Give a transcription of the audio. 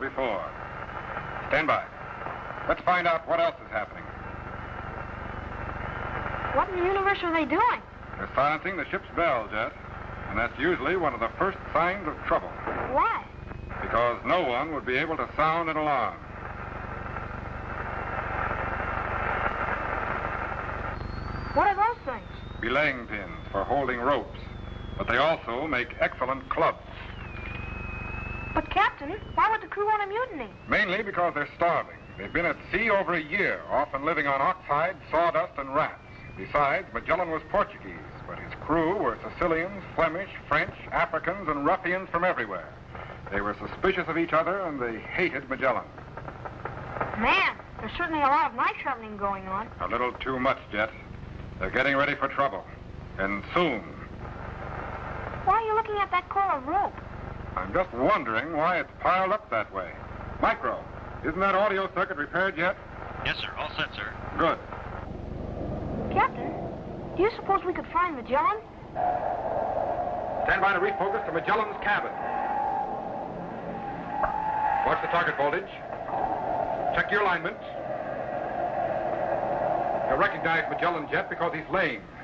before. Stand by. Let's find out what else is happening. What in the universe are they doing? They're silencing the ship's bell, Jet. And that's usually one of the first signs of trouble. Why? Because no one would be able to sound an alarm. What are those things? Belaying pins for holding ropes. But they also make excellent clubs. But, Captain, why would the crew want a mutiny? Mainly because they're starving. They've been at sea over a year, often living on oxhide, sawdust, and rats. Besides, Magellan was Portuguese, but his crew were Sicilians, Flemish, French, Africans, and ruffians from everywhere. They were suspicious of each other, and they hated Magellan. Man, there's certainly a lot of knife sharpening going on. A little too much, Jet. They're getting ready for trouble. And soon. Why are you looking at that coil of rope? I'm just wondering why it's piled up that way. Micro, isn't that audio circuit repaired yet? Yes, sir. All set, sir. Good. Captain, do you suppose we could find Magellan? Stand by to refocus to Magellan's cabin. Watch the target voltage. Check your alignment. You'll recognize Magellan, Jet, because he's lame.